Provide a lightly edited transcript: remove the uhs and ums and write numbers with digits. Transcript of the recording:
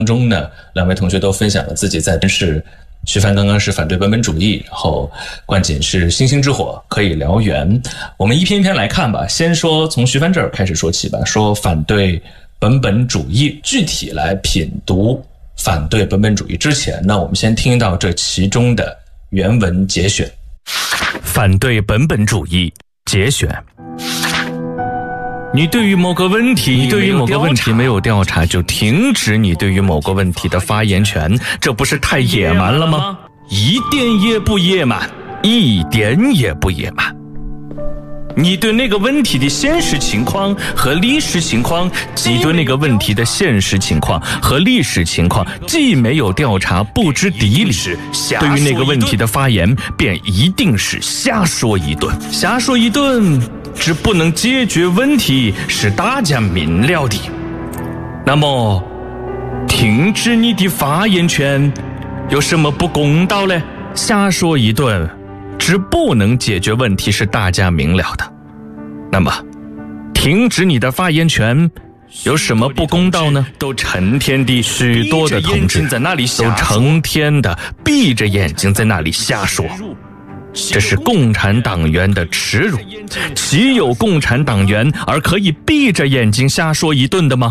中呢，两位同学都分享了自己在是徐帆刚刚是反对本本主义，然后冠锦是星星之火可以燎原。我们一篇一篇来看吧，先说从徐帆这儿开始说起吧，说反对本本主义，具体来品读反对本本主义之前呢，我们先听到这其中的原文节选。 反对本本主义节选。你对于某个问题没有调查，就停止你对于某个问题的发言权，这不是太野蛮了吗？一点也不野蛮，一点也不野蛮。你对那个问题的现实情况和历史情况，既没有调查，不知底里，对于那个问题的发言便一定是瞎说一顿，只不能解决问题，是大家明了的。那么停止你的发言权有什么不公道呢？瞎说一顿只不能解决问题，是大家明了的。那么停止你的发言权有什么不公道呢？都成天的许多的同志都成天的闭着眼睛在那里瞎说，这是共产党员的耻辱。岂有共产党员而可以闭着眼睛瞎说一顿的吗？